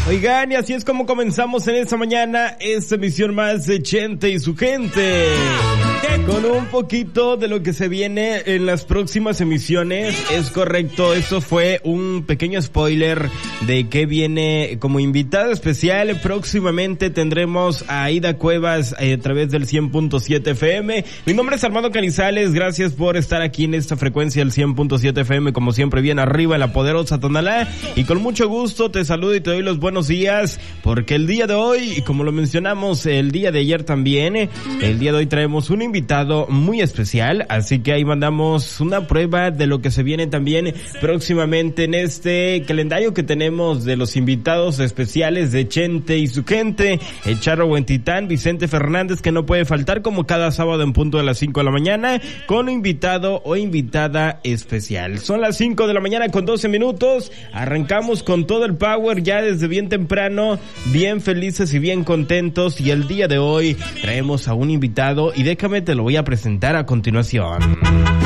Oigan, y así es como comenzamos en esta mañana esta emisión más de Chente y su gente, con un poquito de lo que se viene en las próximas emisiones. Es correcto, esto fue un pequeño spoiler de que viene como invitada especial. Próximamente tendremos a Aida Cuevas a través del 100.7 FM. Mi nombre es Armando Canizales, gracias por estar aquí en esta frecuencia del 100.7 FM, como siempre bien arriba en la poderosa Tonalá, y con mucho gusto te saludo y te doy los buenos días, porque el día de hoy, y como lo mencionamos el día de ayer también, el día de hoy traemos un invitado muy especial, así que ahí mandamos una prueba de lo que se viene también próximamente en este calendario que tenemos de los invitados especiales de Chente y su gente. El Charro Huentitán, Vicente Fernández, que no puede faltar como cada sábado en punto de las 5 de la mañana, con un invitado o invitada especial. Son las 5 de la mañana con 12 minutos, arrancamos con todo el power ya desde bien temprano, bien felices y bien contentos, y el día de hoy traemos a un invitado y déjame te lo voy a presentar a continuación.